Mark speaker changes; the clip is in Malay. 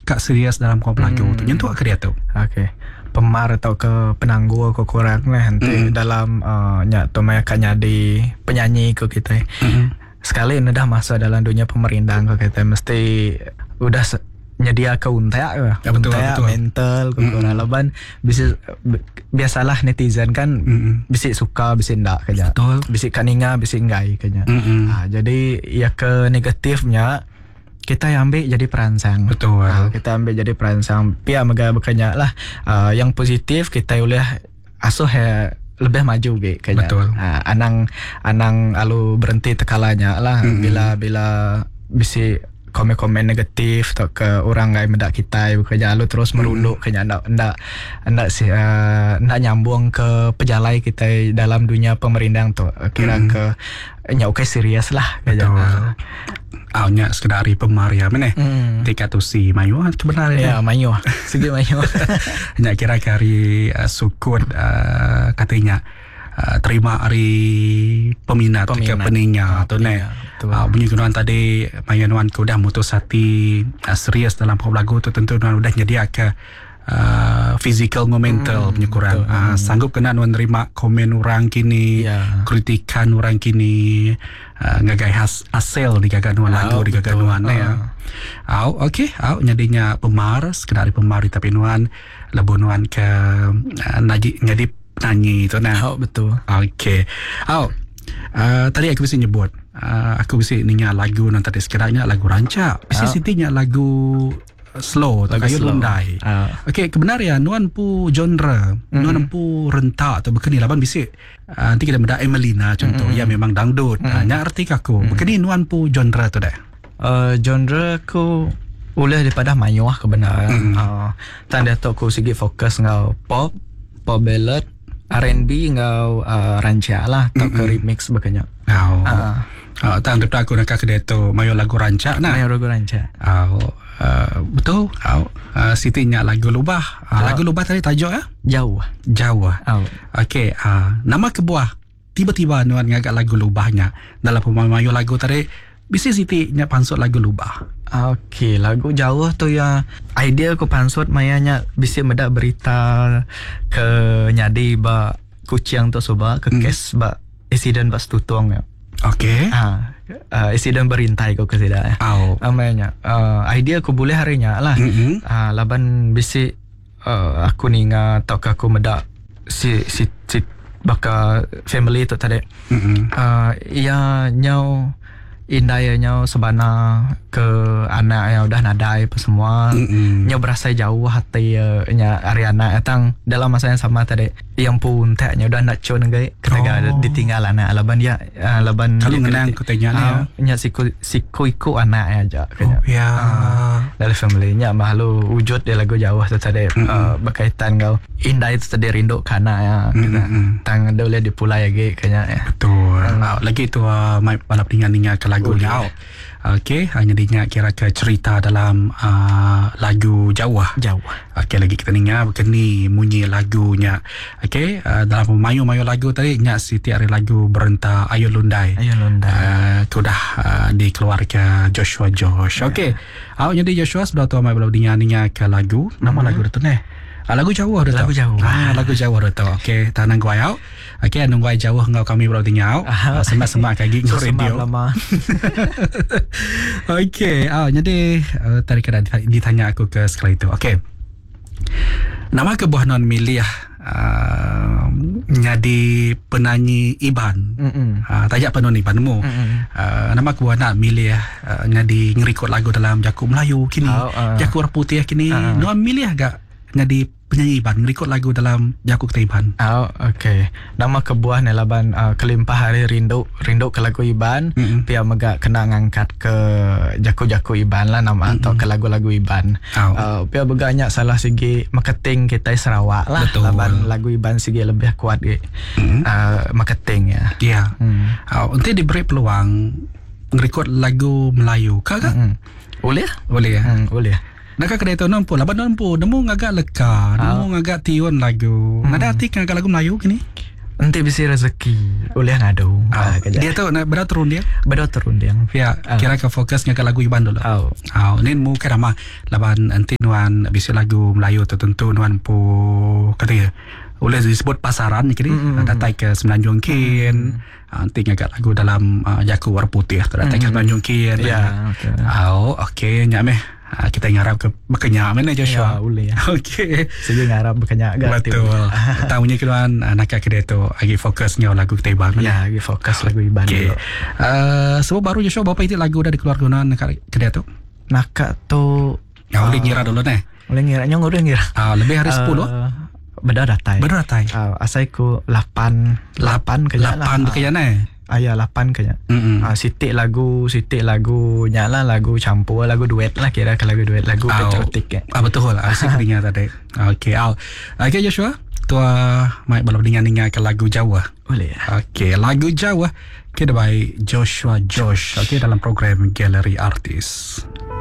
Speaker 1: kak serius dalam kau lagu tu. Nyentuh ke dia tu.
Speaker 2: Okay. Pemar atau ke penangguh ke kurang lah nanti dalam nyak tu mereka nyadi penyanyi ke kita. Sekali ini dah masuk dalam dunia pemerintahan ke kita mesti udah nyedia ke untek ke. Untek mental ke kurang laban bisa biasalah netizen kan bisa suka bisa ndak kerja. Bisa kaninga bisa enggak kerja. Jadi ya ke negatifnya kita ambil jadi perangsang.
Speaker 1: Betul.
Speaker 2: Kita ambil jadi perangsang. Pia mega berkanya lah. Yang positif kita boleh asuh ya lebih maju gitu kayaknya.
Speaker 1: Betul.
Speaker 2: Anang alu berhenti tekalanya lah bila bisa komen-komen negatif atau ke orang gay mendak kita kayaknya alu terus merunduk kayaknya ndak nyambung ke pejalai kita dalam dunia pemerintahan tu. Kira ke okay serius lah kayaknya.
Speaker 1: Nya sekedar pemaria mana tika tu si mayu
Speaker 2: Ya
Speaker 1: sebenarnya
Speaker 2: mayu segi mayu
Speaker 1: nya kira kari sukut katanya terima hari peminat ke peningnya tu ne bunyi kenuan tadi mayanuan ku dah mutus hati serius dalam pop lagu tu tentu udah nyedi ke physical mental penyukuran sanggup kena menerima komen orang kini kritikan orang kini ngagai hasil di gaganuan lagu di gaganuan ya okey nyadinya pemar sekedar pemar tapi nuan lebunuan ke nyadi nyanyi tu nah
Speaker 2: betul
Speaker 1: okey tadi aku bisa nyebut aku bisa ninya lagu nanti tadi sekiranya lagu rancak bisa sitinya lagu slow atau kayu lundai. Okey, kebenaran nuan pu genre, nuan pu rentak atau bekeni laban bisik. Nanti kita benda Emelina contoh, ya memang dangdut. Nya arti aku. Bekeni nuan pu genre tu dah.
Speaker 2: Genre ku boleh daripada mayuah kebenaran. Tanda tu aku segi fokus ngau pop ballad, R&B ngau rancak lah atau ke remix bekenya.
Speaker 1: Tanda tu aku nak kedai tu mayu lagu rancak nah.
Speaker 2: Mayu lagu rancak.
Speaker 1: Betul. Sitinya lagu lubah. Lagu lubah tadi tajuk ya? Jauh. Okey, nama kebuah tiba-tiba nuan ngagak lagu lubahnya dalam pemayu lagu tadi bisa sitinya pansut lagu lubah.
Speaker 2: Okey, lagu jauh tu ya idea aku pansut mayanya bisa medak berita ke nyadi ba kucing tu soba ke kes ba insiden bas tutong ya.
Speaker 1: Okey.
Speaker 2: Insiden berintai kau kesida. Namanya. Idea aku boleh harinya lah. Laban bisi aku ninga atau aku medak si baka family tu tadi. Ya nyau indahnya sebana ke anak yang udah nadai apa semua nya berasa jauh hati nya Ariana etang dalam masa yang sama tadi yang pun taknya udah nak cun gai ketika ditinggal anak laban dia laban
Speaker 1: kalau ngenang kutanya
Speaker 2: nya siku anak aja kayaknya dari family nya malu wujud di lagu jauh tu tadi berkaitan kau indah itu tadi rindu kana ya tang boleh dipulai lagi kayaknya
Speaker 1: betul lagi tu balap dengan lagu jauh. Okey, hanya dinya kira ke cerita dalam lagu Jauh. Okey, lagi kita dengar begini bunyi lagunya. Okey, dalam mayu-mayu lagu tadi nya siti ari lagu berenta Ayu Lundai. Tu dah dikeluarkan Joshua Josh. Okey. Jadi Joshua sudah tahu mai belum dengar ke lagu. Nama lagu tu ne. Lagu Jauh dah tahu. Lagu Jauh dah tahu. Okey, tanang gua au. Okey, nunggu jauh ngau kami baru tinggal. Semak kaki ngau radio. Okey, jadi tadi kena ditanya aku ke sekali itu. Okey. Nama kebuah non milih nyadi penyanyi Iban. Tajak penon Iban mu. Nama kebuah nak milih nyadi ngerikut lagu dalam Jaku Melayu kini. Jaku Putih kini. Non milih agak nyadi penyanyi Iban ngerikut lagu dalam Jaku Iban.
Speaker 2: Okey. Nama kebuah ni laban kelimpah hari rindu ke lagu Iban. Pia megak kena ngangkat ke Jaku Iban lah nama atau ke lagu-lagu Iban. Pia begaknya salah segi marketing kita Sarawak lah.
Speaker 1: Betul.
Speaker 2: Laban lagu Iban segi lebih kuat marketing ya.
Speaker 1: Ya. Nanti diberi peluang ngerikut lagu Melayu. Kagak?
Speaker 2: Boleh ya? Boleh.
Speaker 1: Nak kedai tu nampu, laban nampu, nemu ngagak leka, nemu ngagak tiun lagu. Nada arti ngagak lagu Melayu kini?
Speaker 2: Nanti bisa rezeki oleh ngadu.
Speaker 1: Dia tu nak berapa turun dia?
Speaker 2: Berapa turun dia?
Speaker 1: Ya, kira ke fokusnya ke lagu Iban dulu. Ni mu kira mah laban nanti nuan bisa lagu Melayu tertentu nuan pu katanya oleh disebut pasaran ni kiri datai ke Semenanjung Kin. Nanti ngagak lagu dalam Jaku Warna Putih datai ke Semenanjung Kin.
Speaker 2: Ya,
Speaker 1: okey nyameh. Kita ngarap ke berkenyak mana Joshua?
Speaker 2: Ya, boleh.
Speaker 1: Okey.
Speaker 2: Saya ngarap berkenyak agak.
Speaker 1: Betul. Tahunya keluan nak kedai tu lagi fokusnya lagu kita Iban.
Speaker 2: Ya, lagi fokus lagu Iban dulu.
Speaker 1: Sebab baru Joshua berapa itu lagu dah dikeluarkan kedai tu?
Speaker 2: Nakak tu
Speaker 1: boleh ngira dulu nih.
Speaker 2: Boleh ngira nyong udah ngira.
Speaker 1: Lebih hari 10.
Speaker 2: Beda datai. Asai ku 8 kejap lah.
Speaker 1: 8 kejap nih.
Speaker 2: Ayah 8 kejap. Sitik lagu nyala lagu campur lagu duet lah kira ke lagu duet lagu patriotik.
Speaker 1: Betul lah. Asik dengar tadi. Okey. Okey Joshua. Tua mai belum dengar ke lagu Jawa.
Speaker 2: Boleh.
Speaker 1: Okey, lagu Jawa kita by Joshua Josh. Okey dalam program Galeri Artis.